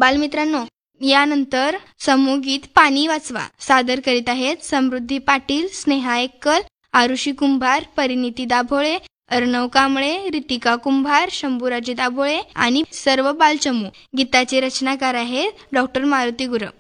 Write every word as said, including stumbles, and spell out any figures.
बालमित्रांनो, यानंतर समूहगीत पाणी वाचवा सादर करीत आहेत समृद्धी पाटील, स्नेहा एक्कल, आरुषी कुंभार, परिणिती दाभोळे, अर्णव कांबळे, रितिका कुंभार, शंभूराजे दाभोळे आणि सर्व बालचमू. गीताचे रचनाकार आहेत डॉक्टर मारुती गुरव.